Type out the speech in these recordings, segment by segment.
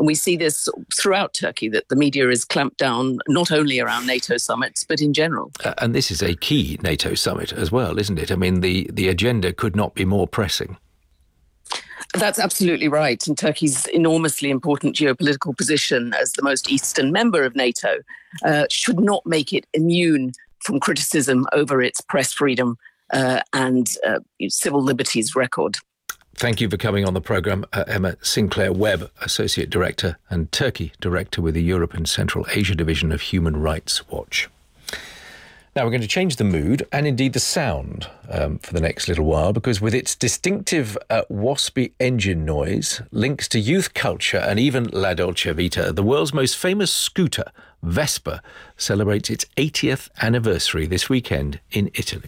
And we see this throughout Turkey, that the media is clamped down not only around NATO summits, but in general. And this is a key NATO summit as well, isn't it? I mean, the agenda could not be more pressing. That's absolutely right. And Turkey's enormously important geopolitical position as the most eastern member of NATO should not make it immune from criticism over its press freedom and civil liberties record. Thank you for coming on the programme, Emma Sinclair-Webb, Associate Director and Turkey Director with the Europe and Central Asia Division of Human Rights Watch. Now we're going to change the mood and indeed the sound for the next little while, because with its distinctive waspy engine noise, links to youth culture and even La Dolce Vita, the world's most famous scooter, Vespa, celebrates its 80th anniversary this weekend in Italy.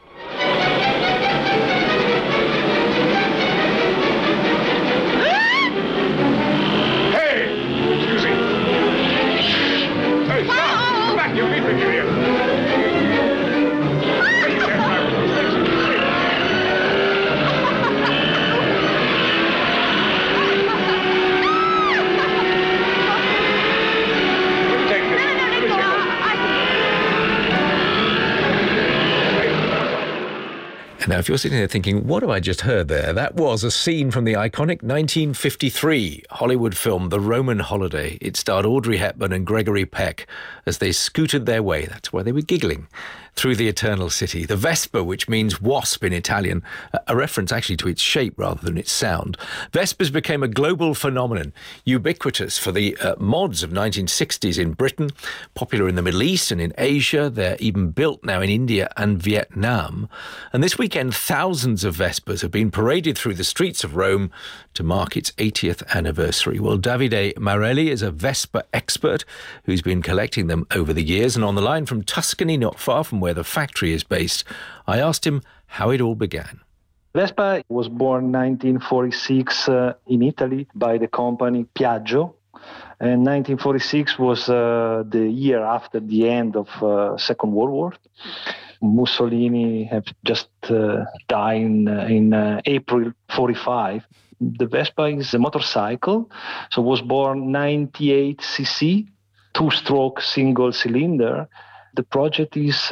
Now, if you're sitting there thinking, what have I just heard there? That was a scene from the iconic 1953 Hollywood film The Roman Holiday. It starred Audrey Hepburn and Gregory Peck as they scooted their way, that's why they were giggling, through the Eternal City. The Vespa, which means wasp in Italian, a reference actually to its shape rather than its sound. Vespas became a global phenomenon, ubiquitous for the mods of 1960s in Britain, popular in the Middle East and in Asia. They're even built now in India and Vietnam. And this weekend, thousands of Vespas have been paraded through the streets of Rome to mark its 80th anniversary. Well, Davide Marelli is a Vespa expert who's been collecting them over the years. And on the line from Tuscany, not far from where the factory is based, I asked him how it all began. Vespa was born 1946 in Italy by the company Piaggio. And 1946 was the year after the end of Second World War. Mussolini had just died in April 45. The Vespa is a motorcycle, so was born 98 cc, two-stroke single cylinder. The project is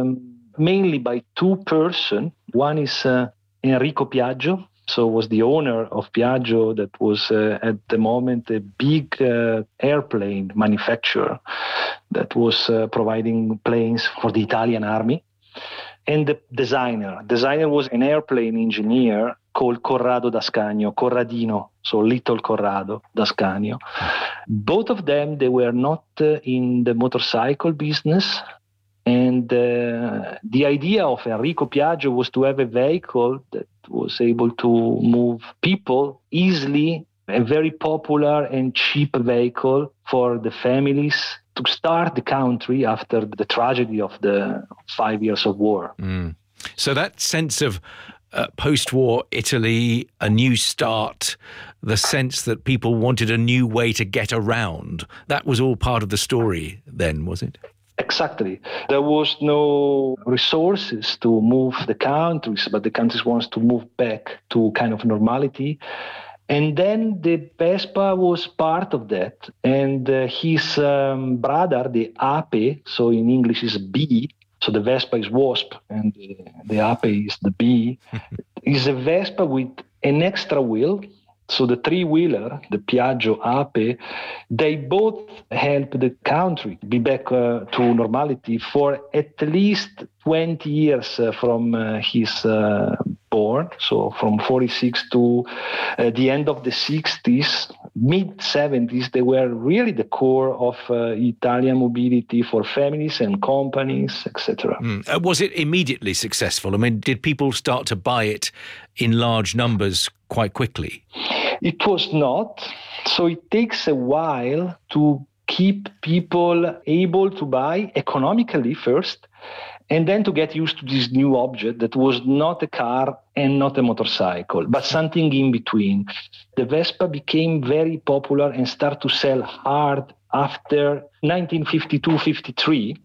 mainly by two persons. One is Enrico Piaggio, so was the owner of Piaggio, that was at the moment a big airplane manufacturer that was providing planes for the Italian army. And the designer was an airplane engineer called Corrado D'Ascanio, Corradino, so Little Corrado D'Ascanio. Both of them, they were not in the motorcycle business. And the idea of Enrico Piaggio was to have a vehicle that was able to move people easily, a very popular and cheap vehicle for the families to start the country after the tragedy of the 5 years of war. So that sense of post-war Italy, a new start, the sense that people wanted a new way to get around, that was all part of the story then, was it? Exactly. There was no resources to move the countries, but the countries wanted to move back to kind of normality. And then the Vespa was part of that. And his brother, the Ape, so in English is bee, so the Vespa is wasp, and the Ape is the bee, is a Vespa with an extra wheel. So the three-wheeler, the Piaggio Ape, they both helped the country be back to normality for at least 20 years from his born. So from 46 to the end of the 60s, mid-70s, they were really the core of Italian mobility for families and companies, etc. Was it immediately successful? I mean, did people start to buy it in large numbers quite quickly? It was not. So it takes a while to keep people able to buy economically first, and then to get used to this new object that was not a car and not a motorcycle, but something in between. The Vespa became very popular and started to sell hard after 1952-53.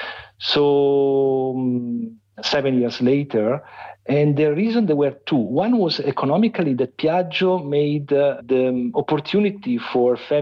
So 7 years later. And the reason there were two. One was economically, that Piaggio made the opportunity for families